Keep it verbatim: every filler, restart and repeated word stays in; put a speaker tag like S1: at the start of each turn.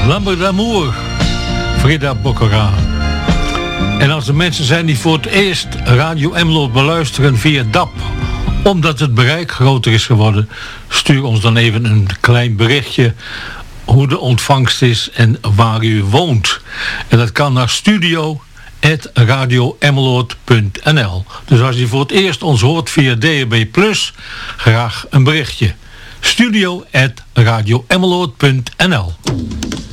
S1: L'Amour d'Amour, Frida Boccara. En als er mensen zijn die voor het eerst Radio Emmeloord beluisteren via D A B, omdat het bereik groter is geworden, stuur ons dan even een klein berichtje hoe de ontvangst is en waar u woont. En dat kan naar studio at radio emmeloord punt n l. Dus als u voor het eerst ons hoort via D A B plus, graag een berichtje. studio at radio emmeloord punt n l.